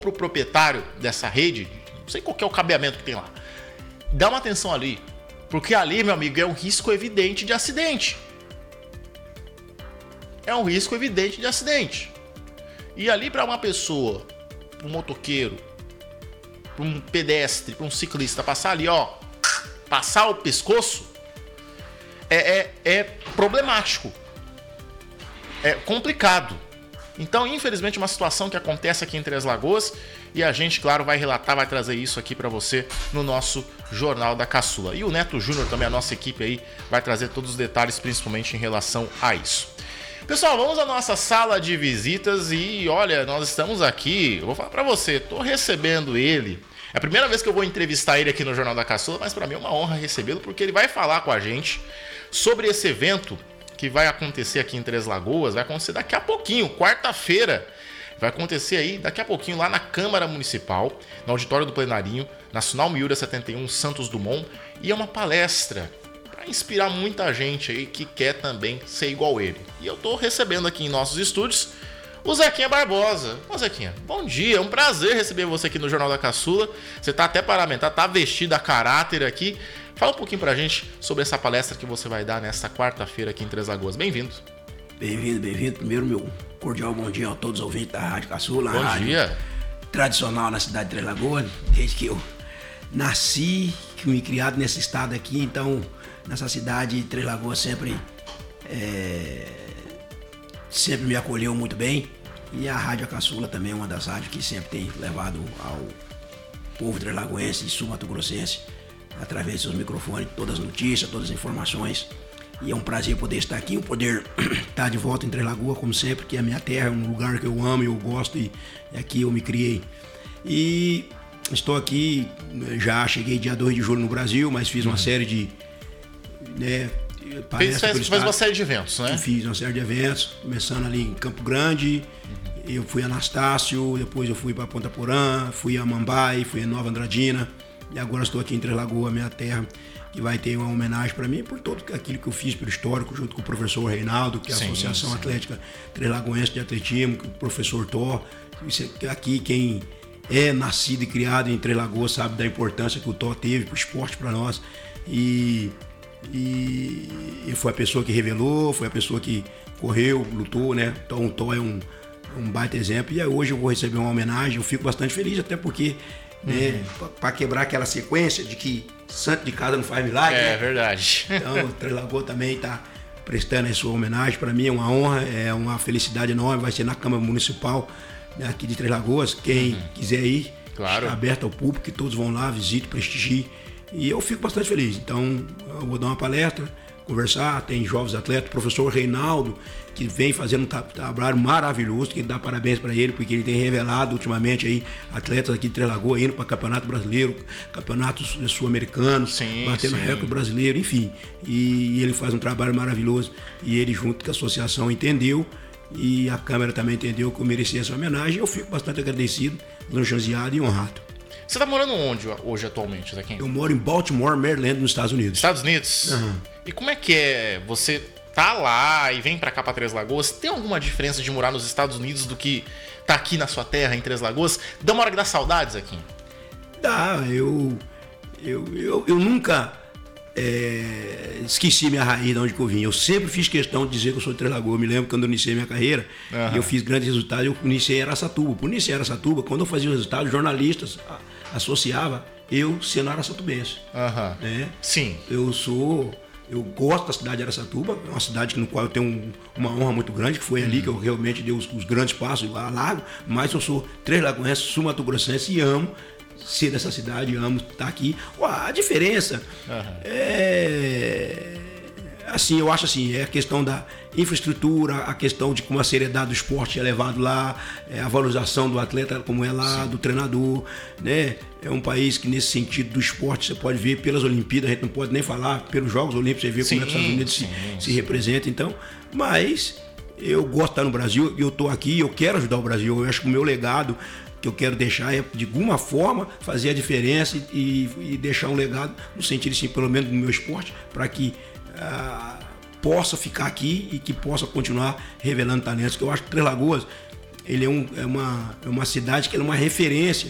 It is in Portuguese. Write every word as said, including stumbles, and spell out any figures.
pro proprietário dessa rede, não sei qual que é o cabeamento que tem lá, dá uma atenção ali, porque ali, meu amigo, é um risco evidente de acidente. É um risco evidente de acidente. E ali para uma pessoa, para um motoqueiro, para um pedestre, para um ciclista passar ali, ó, passar o pescoço, é, é, é problemático. É complicado. Então, infelizmente, é uma situação que acontece aqui em Três Lagoas e a gente, claro, vai relatar, vai trazer isso aqui para você no nosso Jornal da Caçula. E o Neto Júnior também, a nossa equipe aí, vai trazer todos os detalhes, principalmente em relação a isso. Pessoal, vamos à nossa sala de visitas e, olha, nós estamos aqui, eu vou falar para você, tô recebendo ele. É a primeira vez que eu vou entrevistar ele aqui no Jornal da Caçula, mas para mim é uma honra recebê-lo, porque ele vai falar com a gente sobre esse evento que vai acontecer aqui em Três Lagoas, vai acontecer daqui a pouquinho, quarta-feira. Vai acontecer aí daqui a pouquinho lá na Câmara Municipal, no auditório do Plenarinho, Nacional Miura setenta e um, Santos Dumont, e é uma palestra para inspirar muita gente aí que quer também ser igual ele. E eu tô recebendo aqui em nossos estúdios o Zequinha Barbosa. Ô Zequinha, bom dia, é um prazer receber você aqui no Jornal da Caçula. Você tá até paramentado, tá vestido a caráter aqui. Fala um pouquinho pra gente sobre essa palestra que você vai dar nesta quarta-feira aqui em Três Lagoas. Bem-vindo. Bem-vindo, bem-vindo. Primeiro, meu cordial bom dia a todos os ouvintes da Rádio Caçula. Bom rádio dia. Tradicional na cidade de Três Lagoas, desde que eu nasci, que me criado nesse estado aqui. Então, nessa cidade, Três Lagoas sempre, é, sempre me acolheu muito bem. E a Rádio Caçula também é uma das rádios que sempre tem levado ao povo trêslagoense e sul-mato-grossense, através dos seus microfones, todas as notícias, todas as informações. E é um prazer poder estar aqui, um poder estar de volta em Três Lagoas, como sempre, que é a minha terra, é um lugar que eu amo e eu gosto, e aqui eu me criei. E estou aqui, já cheguei dia dois de julho no Brasil, mas fiz uma série de... Né, fez, fez, fez uma série de eventos, né? Fiz uma série de eventos, começando ali em Campo Grande, uhum. Eu fui a Anastácio, depois eu fui para Ponta Porã, fui a Mambai, fui a Nova Andradina, e agora estou aqui em Três Lagoas, minha terra, que vai ter uma homenagem para mim por tudo aquilo que eu fiz pelo histórico, junto com o professor Reinaldo, que é a sim, Associação sim. Atlética Três Lagoense de Atletismo, o professor Thor. Aqui quem é nascido e criado em Três Lagoas sabe da importância que o Thor teve para o esporte para nós. E, e, e foi a pessoa que revelou, foi a pessoa que correu, lutou, né? Então o Thor é um, um baita exemplo. E hoje eu vou receber uma homenagem, eu fico bastante feliz, até porque... Né, uhum. Para quebrar aquela sequência de que santo de casa não faz milagre. É, né? Verdade. Então, o Três Lagoas também está prestando a sua homenagem. Para mim é uma honra, é uma felicidade enorme. Vai ser na Câmara Municipal, né, aqui de Três Lagoas. Quem uhum. quiser ir, claro. Está aberto ao público, que todos vão lá, visite, prestigiem. E eu fico bastante feliz. Então, eu vou dar uma palestra, conversar. Tem jovens atletas, o professor Reinaldo, que vem fazendo um trabalho maravilhoso, que dá parabéns para ele, porque ele tem revelado ultimamente aí atletas aqui de Três Lagoas indo para campeonato brasileiro, campeonatos sul-americanos, batendo recorde brasileiro, enfim. E, e ele faz um trabalho maravilhoso, e ele junto com a associação entendeu, e a Câmara também entendeu que eu merecia essa homenagem. Eu fico bastante agradecido, lisonjeado e honrado. Você tá morando onde hoje atualmente, Zequinha? Eu moro em Baltimore, Maryland, nos Estados Unidos. Estados Unidos? Uhum. E como é que é você tá lá e vem pra cá pra Três Lagoas? Tem alguma diferença de morar nos Estados Unidos do que tá aqui na sua terra, em Três Lagoas? Dá uma hora que dá saudades aqui? Dá, eu, eu, eu, eu nunca é, esqueci minha raiz de onde eu vim. Eu sempre fiz questão de dizer que eu sou de Três Lagoas. Eu me lembro quando eu iniciei minha carreira, uhum. e eu fiz grandes resultados, eu iniciei em Araçatuba. Por iniciar em Araçatuba, quando eu fazia os resultados, jornalistas associavam eu sendo araçatubense. Uhum. Né? Sim. Eu sou... Eu gosto da cidade de Araçatuba, é uma cidade no qual eu tenho um, uma honra muito grande, que foi uhum. ali que eu realmente dei os, os grandes passos lá, Lago, mas eu sou Três Lagoense, sul-mato-grossense e amo ser dessa cidade, amo estar aqui. Ué, a diferença uhum. é... Assim, eu acho assim, é a questão da infraestrutura, a questão de como a seriedade do esporte é levado lá, é a valorização do atleta como é lá, sim. do treinador, né? É um país que nesse sentido do esporte você pode ver pelas Olimpíadas, a gente não pode nem falar, pelos Jogos Olímpicos, você vê sim, como é que os Estados Unidos sim, se, se representa, então, mas eu gosto de estar no Brasil, eu estou aqui, eu quero ajudar o Brasil, eu acho que o meu legado que eu quero deixar é, de alguma forma, fazer a diferença e, e deixar um legado, no sentido assim, pelo menos no meu esporte, para que Uh, possa ficar aqui e que possa continuar revelando talentos, que eu acho que Três Lagoas ele é, um, é, uma, é uma cidade que é uma referência